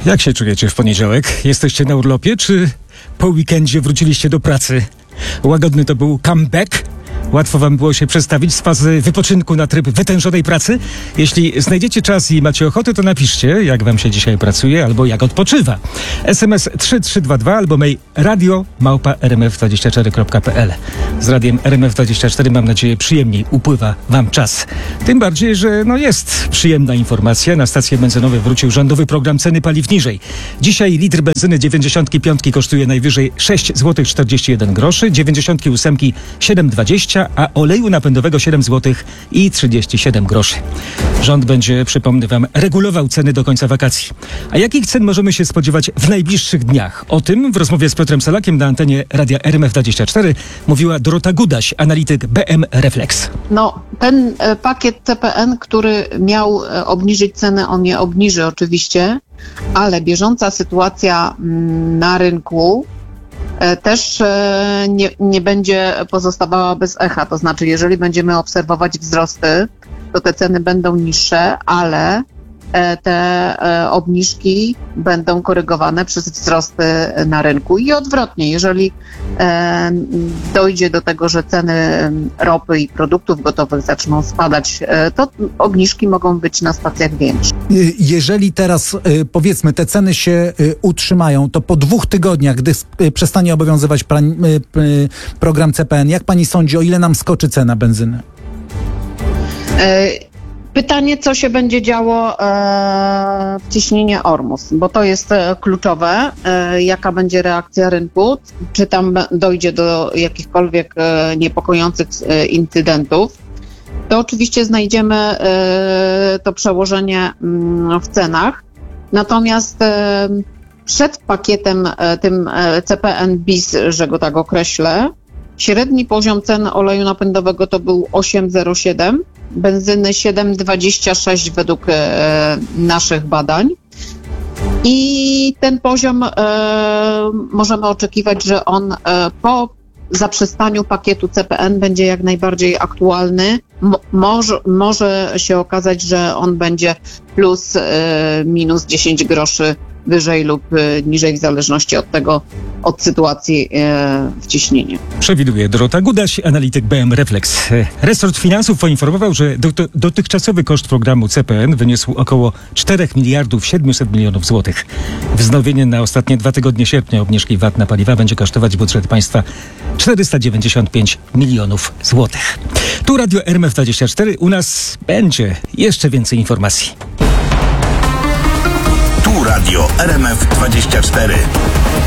Jak się czujecie w poniedziałek? Jesteście na urlopie, czy po weekendzie wróciliście do pracy? Łagodny to był comeback? Łatwo wam było się przestawić z fazy wypoczynku na tryb wytężonej pracy? Jeśli znajdziecie czas i macie ochotę, to napiszcie, jak wam się dzisiaj pracuje albo jak odpoczywa. SMS 3322 albo mail radio@rmf24.pl. Z radiem RMF24 mam nadzieję przyjemniej upływa wam czas. Tym bardziej, że jest przyjemna informacja. Na stacje benzynowe wrócił rządowy program ceny paliw niżej. Dzisiaj litr benzyny 95 kosztuje najwyżej 6,41 zł, 98 7,20, a oleju napędowego 7 zł i 37 groszy. Rząd będzie, przypomnę wam, regulował ceny do końca wakacji. A jakich cen możemy się spodziewać w najbliższych dniach? O tym w rozmowie z Piotrem Salakiem na antenie Radia RMF24 mówiła Dorota Gudaś, analityk BM Reflex. Ten pakiet CPN, który miał obniżyć ceny, on je obniży oczywiście, ale bieżąca sytuacja na rynku też nie będzie pozostawała bez echa. To znaczy, jeżeli będziemy obserwować wzrosty, to te ceny będą niższe, ale te obniżki będą korygowane przez wzrosty na rynku i odwrotnie. Jeżeli dojdzie do tego, że ceny ropy i produktów gotowych zaczną spadać, to obniżki mogą być na stacjach większe. Jeżeli teraz, powiedzmy, te ceny się utrzymają, to po 2 tygodniach, gdy przestanie obowiązywać program CPN, jak pani sądzi, o ile nam skoczy cena benzyny? Pytanie, co się będzie działo w ciśnienie Ormus, bo to jest kluczowe. Jaka będzie reakcja rynku? Czy tam dojdzie do jakichkolwiek niepokojących incydentów? To oczywiście znajdziemy to przełożenie w cenach. Natomiast przed pakietem tym CPN bis, że go tak określę, średni poziom ceny oleju napędowego to był 8,07, benzyny 7,26 według naszych badań. I ten poziom możemy oczekiwać, że on po zaprzestaniu pakietu CPN będzie jak najbardziej aktualny. Może się okazać, że on będzie plus minus 10 groszy wyżej lub niżej w zależności od sytuacji w ciśnieniu. Przewiduje Dorota Gudaś, analityk BM Reflex. Resort Finansów poinformował, że dotychczasowy koszt programu CPN wyniósł około 4 miliardów 700 milionów złotych. Wznowienie na ostatnie 2 tygodnie sierpnia obniżki VAT na paliwa będzie kosztować budżet państwa 495 milionów złotych. Tu Radio RMF24. U nas będzie jeszcze więcej informacji. Tu Radio RMF24.